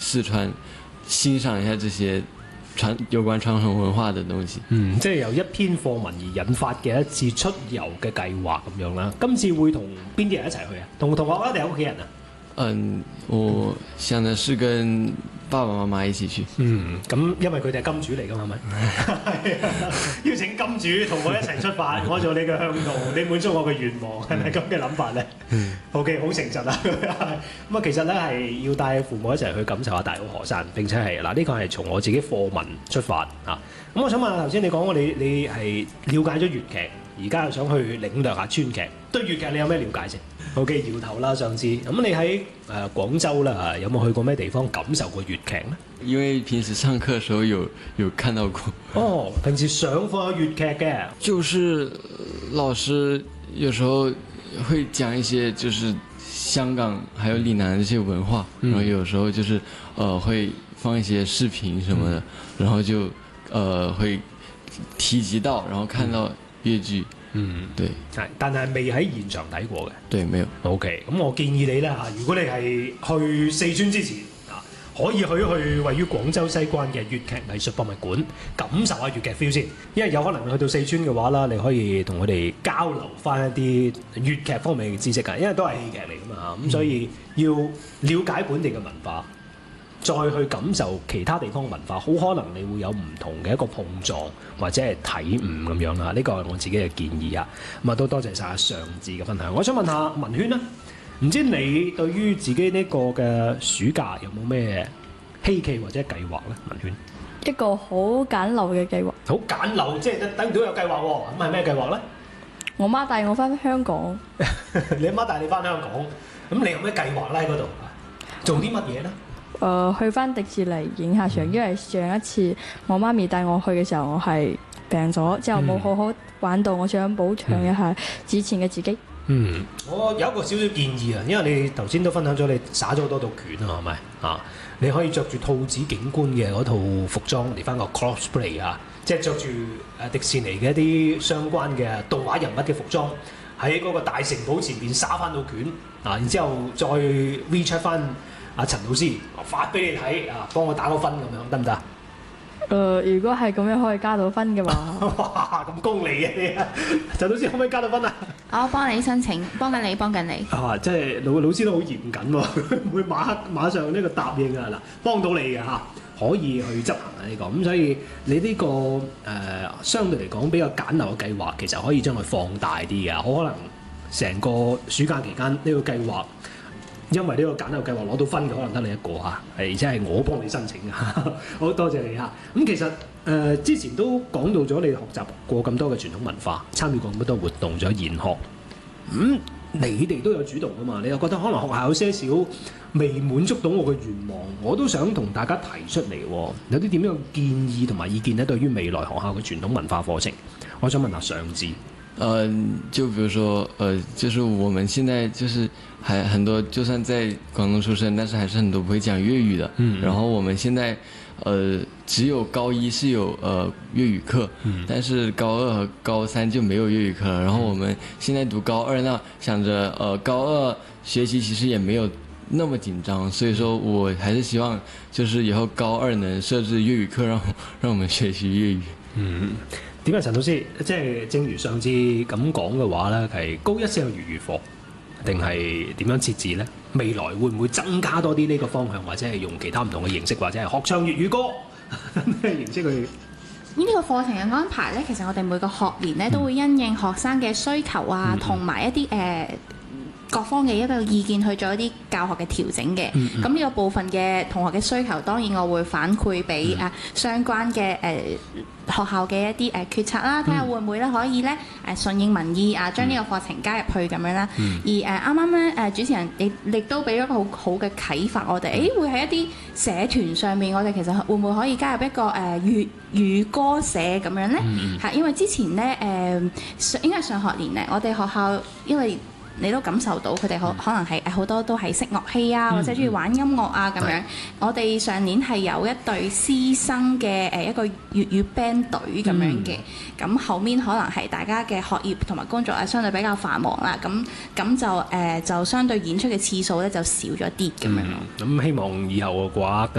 四川欣賞一下這些有關傳統文化的東西。 即係由一篇課文而引發嘅一次出遊嘅計劃咁樣啦。今次會同邊啲人一齊去啊？同同學啊，定係屋企人啊？ 我想的是跟爸爸媽媽一起去。 咁因為佢哋係金主嚟㗎嘛，係咪？邀請金主同我一齊出發，我做你嘅向導，你滿足我嘅願望，係咪咁嘅諗法咧？OK， 好誠實啊！咁啊，其實咧係要帶父母一齊去感受下大好河山，並且係嗱呢個係從我自己課文出發啊。咁我想問下頭先你講過你係了解咗粵劇，而家又想去領略下川劇，對粵劇你有咩了解先？OK， 搖頭啦，上次咁你喺廣州啦，有冇去過咩地方感受過粵劇呢？ 因為平時上課嘅時候有看到過。哦， 平時上課有粵劇嘅， 就是老師有時候會講一些就是香港還有嶺南的這些文化，然後有時候就是會放一些視頻什麼的，然後就會提及到，然後看到粵劇。對， 但係未喺現場睇過嘅。 對，沒有。 OK， 咁我建議你咧嚇，如果你係去四川之前可以去位於廣州西關嘅粵劇藝術博物館，感受下粵劇 feel 先。因為有可能去到四川嘅話啦，你可以同佢哋交流翻一啲粵劇方面嘅知識㗎，因為都係戲劇嚟㗎嘛，咁所以要了解本地嘅文化。再去感受其他地方文化，好可能你會有唔同嘅一個碰撞或者係體悟咁樣啦。呢個係我自己嘅建議啊。咁啊都多謝晒阿尚志嘅分享。我想問下文軒啦，唔知你對於自己呢個嘅暑假有冇咩希冀或者計劃咧？文軒一個好簡陋嘅計劃。 好簡陋，即係等唔到有計劃喎。咁係咩計劃咧？ 我媽帶我翻香港。 你阿媽帶你翻香港，咁你有咩計劃咧？喺嗰度做啲乜嘢咧？ 去翻迪士尼影下相，因為上一次我媽咪帶我去嘅時候，我係病咗，之後冇好好玩到，我想補償一下之前嘅自己。 我有一個少少建議啊，因為你頭先都分享咗你耍咗好多套拳啊，係咪啊？你可以着住兔子警官嘅嗰套服裝嚟翻個 cosplay 啊，即係着住迪士尼嘅一啲相關嘅動畫人物嘅服裝，喺嗰個大城堡前邊耍翻套拳啊，然之後再 WeChat 翻阿陳老師發俾你睇啊，幫我打個分咁樣得唔得？ 如果係咁樣可以加到分嘅話， 哇咁功利嘅你啊！陳老師可唔可以加到分啊？ 我幫你申請，幫緊你。 即係老師都好嚴謹喎，唔會馬上呢個答應啊嗱，幫到你嘅嚇，可以去執行啊呢個咁，所以你呢個相對嚟講比較簡陋嘅計劃，其實可以將佢放大啲嘅，好可能成個暑假期間呢個計劃。因為呢個簡陋計劃攞到分嘅可能得你一個嚇，而且係我幫你申請嘅，好多謝你嚇。咁其實之前都講到咗你學習過咁多嘅傳統文化，參與過咁多活動，仲有研學。你哋都有主動㗎嘛？你又覺得可能學校有些少未滿足到我嘅願望，我都想同大家提出嚟喎。有啲點樣嘅建議同埋意見咧？對於未來學校嘅傳統文化課程，我想問下尚志。 就比如說，就是我們現在就是還很多，就算在廣東出生，但是還是很多不會講粵語的。然後我們現在，只有高一是有粵語課，但是高二和高三就沒有粵語課了。然後我們現在讀高二，那想着高二學習其實也沒有那麼緊張，所以說我還是希望就是以後高二能設置粵語課，讓我們學習粵語。 點解陳老師即係正如上次咁講嘅話咧，係高一先有粵語課，定係點樣設置咧？未來會唔會增加多啲呢個方向，或者係用其他唔同嘅形式，或者係學唱粵語歌咩形式去？ 呢個課程嘅安排咧，其實我哋每個學年咧都會因應學生嘅需求啊，同埋一啲各方嘅一個意見去做一啲教學嘅調整嘅。咁呢個部分嘅同學嘅需求，當然我會反饋俾相關嘅學校嘅一啲決策啦，睇下會唔會咧可以咧順應民意啊，將呢個課程加入去咁樣啦。而啱啱咧主持人亦都俾咗一個好好嘅啟發我哋，會喺一啲社團上面，我哋其實會唔會可以加入一個粵語歌社咁樣咧？係因為之前咧應該係上學年咧，我哋學校因為你都感受到佢哋可能係好多都係識樂器啊，或者中意玩音樂啊咁樣。我哋上年係有一隊師生嘅一個粵語 band 隊咁樣嘅，咁後面可能係大家嘅學業同埋工作相對比較繁忙啦，咁就相對演出嘅次數咧就少咗啲咁樣咯。 咁希望以後嘅話